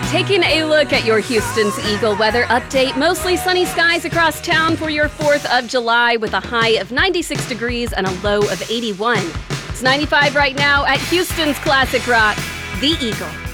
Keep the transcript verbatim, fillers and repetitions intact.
Taking a look at your Houston's Eagle weather update. Mostly sunny skies across town for your fourth of July with a high of ninety-six degrees and a low of eighty-one. It's ninety-five right now at Houston's Classic Rock, The Eagle.